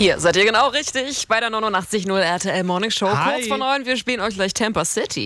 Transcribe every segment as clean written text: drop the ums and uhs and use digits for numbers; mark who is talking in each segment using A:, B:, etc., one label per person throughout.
A: Hier seid ihr genau richtig bei der 89.0 RTL Morning Show.
B: Hi.
A: Kurz vor 9, wir spielen euch gleich Tampa City.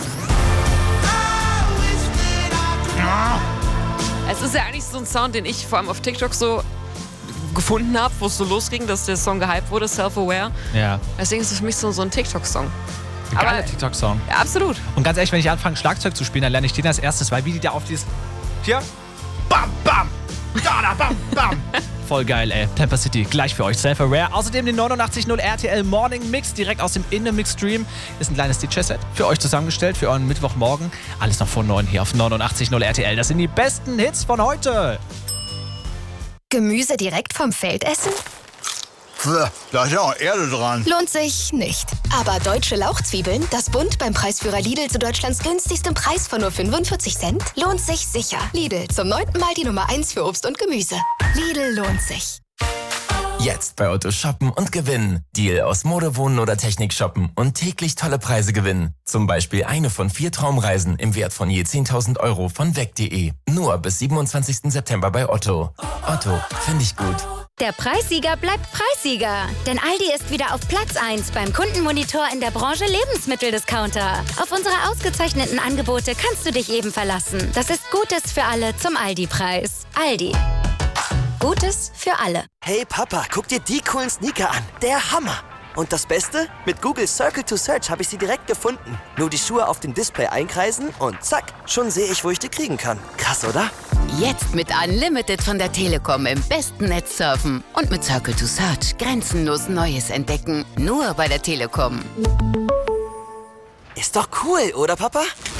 A: Es ist ja eigentlich so ein Sound, den ich vor allem auf TikTok so gefunden habe, wo es so losging, dass der Song gehypt wurde, Self-Aware.
B: Ja.
A: Deswegen ist es für mich so ein TikTok-Song.
B: Ein geiler TikTok-Song.
A: Ja, absolut.
B: Und ganz ehrlich, wenn ich anfange, Schlagzeug zu spielen, dann lerne ich den als erstes, weil wie die da auf dieses... Hier. Bam, bam. Da, bam, bam. Voll geil, ey. Tampa City, gleich für euch. Self-Aware. Außerdem den 89.0 RTL Morning Mix, direkt aus dem In-The-Mix-Stream. Ist ein kleines DJ-Set für euch zusammengestellt, für euren Mittwochmorgen. Alles noch vor 9 hier auf 89.0 RTL. Das sind die besten Hits von heute.
C: Gemüse direkt vom Feld essen?
D: Da ist ja auch Erde dran.
C: Lohnt sich nicht. Aber deutsche Lauchzwiebeln, das Bund beim Preisführer Lidl zu Deutschlands günstigstem Preis von nur 45 Cent, lohnt sich sicher. Lidl, zum 9. Mal die Nummer 1 für Obst und Gemüse. Lidl lohnt sich.
E: Jetzt bei Otto shoppen und gewinnen. Deal aus Mode, Wohnen oder Technik shoppen und täglich tolle Preise gewinnen. Zum Beispiel eine von 4 Traumreisen im Wert von je 10.000 € von weg.de. Nur bis 27. September bei Otto. Otto, finde ich gut.
F: Der Preissieger bleibt Preissieger. Denn Aldi ist wieder auf Platz 1 beim Kundenmonitor in der Branche Lebensmitteldiscounter. Auf unsere ausgezeichneten Angebote kannst du dich eben verlassen. Das ist Gutes für alle zum Aldi-Preis. Aldi. Gutes für alle.
G: Hey Papa, guck dir die coolen Sneaker an. Der Hammer. Und das Beste? Mit Google Circle to Search habe ich sie direkt gefunden. Nur die Schuhe auf dem Display einkreisen und zack, schon sehe ich, wo ich die kriegen kann. Krass, oder?
H: Jetzt mit Unlimited von der Telekom im besten Netz surfen. Und mit Circle to Search grenzenlos Neues entdecken. Nur bei der Telekom.
G: Ist doch cool, oder Papa?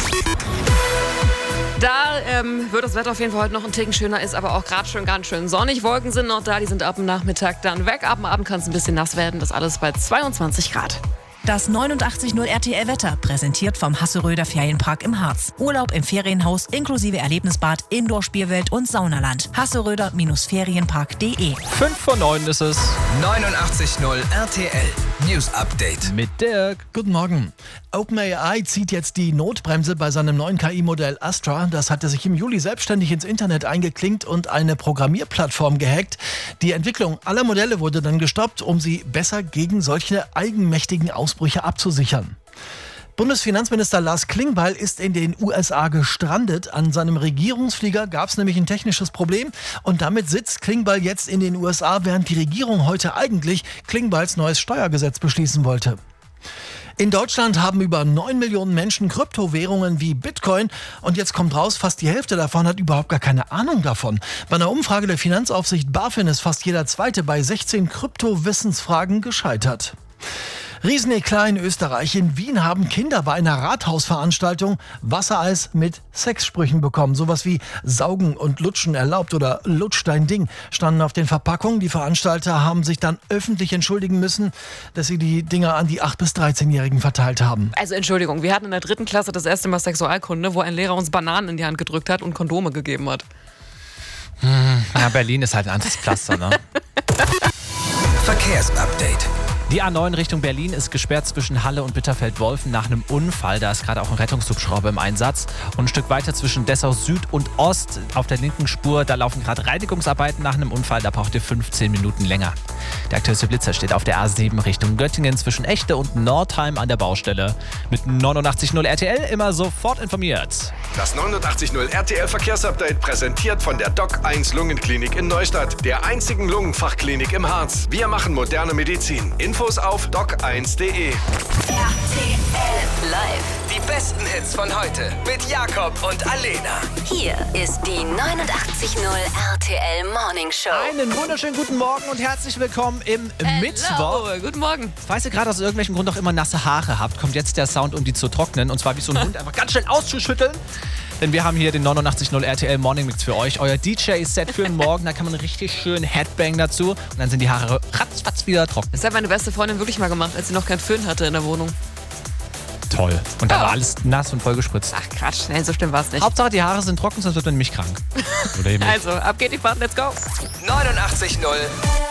A: Da wird das Wetter auf jeden Fall heute noch ein Ticken schöner, ist aber auch gerade schon ganz schön sonnig. Wolken sind noch da, die sind ab dem Nachmittag dann weg. Ab dem Abend kann es ein bisschen nass werden, das alles bei 22 Grad.
I: Das 89.0 RTL Wetter, präsentiert vom Hasseröder Ferienpark im Harz. Urlaub im Ferienhaus inklusive Erlebnisbad, Indoor-Spielwelt und Saunaland. Hasseröder-ferienpark.de.
B: 5 vor 9 ist es.
J: 89.0 RTL News Update.
B: Mit Dirk.
K: Guten Morgen. OpenAI zieht jetzt die Notbremse bei seinem neuen KI-Modell Astra. Das hatte sich im Juli selbstständig ins Internet eingeklinkt und eine Programmierplattform gehackt. Die Entwicklung aller Modelle wurde dann gestoppt, um sie besser gegen solche eigenmächtigen Ausbrüche abzusichern. Bundesfinanzminister Lars Klingbeil ist in den USA gestrandet. An seinem Regierungsflieger gab es nämlich ein technisches Problem und damit sitzt Klingbeil jetzt in den USA, während die Regierung heute eigentlich Klingbeils neues Steuergesetz beschließen wollte. In Deutschland haben über 9 Millionen Menschen Kryptowährungen wie Bitcoin und jetzt kommt raus, fast die Hälfte davon hat überhaupt gar keine Ahnung davon. Bei einer Umfrage der Finanzaufsicht BaFin ist fast jeder Zweite bei 16 Kryptowissensfragen gescheitert. Rieseneklat in Österreich. In Wien haben Kinder bei einer Rathausveranstaltung Wassereis mit Sexsprüchen bekommen. Sowas wie Saugen und Lutschen erlaubt oder Lutsch dein Ding standen auf den Verpackungen. Die Veranstalter haben sich dann öffentlich entschuldigen müssen, dass sie die Dinger an die 8- bis 13-Jährigen verteilt haben.
A: Also Entschuldigung, wir hatten in der 3. Klasse das erste Mal Sexualkunde, wo ein Lehrer uns Bananen in die Hand gedrückt hat und Kondome gegeben hat.
B: Ja, Berlin ist halt ein anderes Pflaster, ne?
J: Verkehrsupdate.
B: Die A9 Richtung Berlin ist gesperrt zwischen Halle und Bitterfeld-Wolfen nach einem Unfall. Da ist gerade auch ein Rettungshubschrauber im Einsatz. Und ein Stück weiter zwischen Dessau Süd und Ost auf der linken Spur, da laufen gerade Reinigungsarbeiten nach einem Unfall. Da braucht ihr 15 Minuten länger. Der aktuellste Blitzer steht auf der A7 Richtung Göttingen zwischen Echte und Nordheim an der Baustelle. Mit 89.0 RTL immer sofort informiert.
L: Das 89.0 RTL Verkehrsupdate präsentiert von der Doc 1 Lungenklinik in Neustadt, der einzigen Lungenfachklinik im Harz. Wir machen moderne Medizin. Infos auf doc1.de.
J: RTL Live. Die besten Hits von heute mit Jakob und Alena.
H: Hier ist die 89.0 RTL Morning Show.
B: Einen wunderschönen guten Morgen und herzlich willkommen im Mittwoch.
A: Guten Morgen.
B: Falls ihr gerade aus irgendwelchen Grund auch immer nasse Haare habt, kommt jetzt der Sound, um die zu trocknen. Und zwar wie so ein Hund einfach ganz schnell auszuschütteln. Denn wir haben hier den 89.0 RTL Morning Mix für euch. Euer DJ-Set für den Morgen. Da kann man richtig schön Headbang dazu. Und dann sind die Haare ratzfatz wieder trocken.
A: Das hat meine beste Freundin wirklich mal gemacht, als sie noch keinen Föhn hatte in der Wohnung.
B: Toll. Und da war alles nass und voll gespritzt.
A: Ach Quatsch, nein, so schlimm war es nicht.
B: Hauptsache die Haare sind trocken, sonst wird man nämlich krank. Oder eben nicht.
A: Also, ab geht die Fahrt, let's go.
J: 89.0